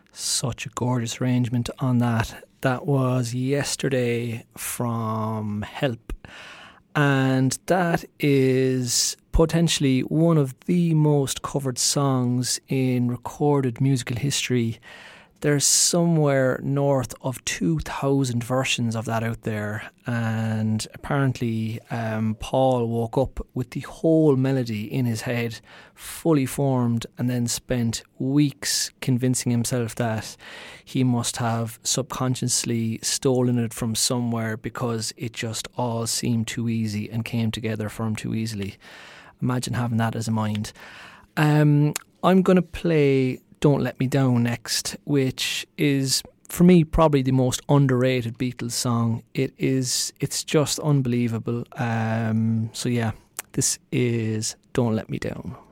Such a gorgeous arrangement on that. That was Yesterday from Help. And that is potentially one of the most covered songs in recorded musical history. There's somewhere north of 2,000 versions of that out there, and apparently Paul woke up with the whole melody in his head, fully formed, and then spent weeks convincing himself that he must have subconsciously stolen it from somewhere because it just all seemed too easy and came together for him too easily. Imagine having that as a mind. I'm going to play Don't Let Me Down next, which is, for me, probably the most underrated Beatles song. It's just unbelievable. So yeah, this is Don't Let Me Down.